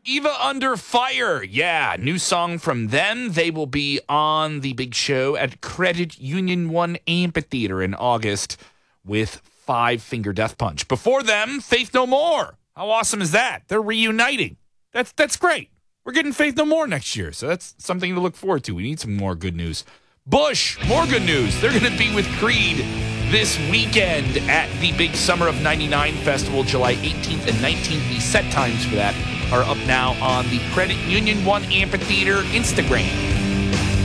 Eva Under Fire. Yeah, new song from them. They will be on the big show at Credit Union 1 Amphitheater in August with Five Finger Death Punch. Before them, Faith No More. How awesome is that? They're reuniting. That's great. We're getting Faith No More next year, so that's something to look forward to. We need some more good news. Bush, more good news. They're going to be with Creed this weekend at the big Summer of 99 Festival, July 18th and 19th. The set times for that are up now on the Credit Union 1 Amphitheater Instagram.